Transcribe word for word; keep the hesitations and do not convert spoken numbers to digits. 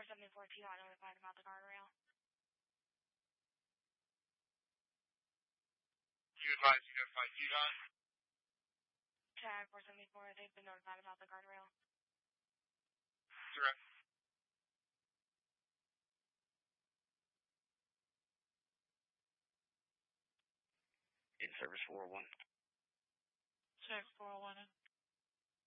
four seventy-four T got notified about the guardrail. You advise you notify T dot? Tag four seventy-four, they've been notified about the guardrail. Direct. In service four oh one. Check four oh one in.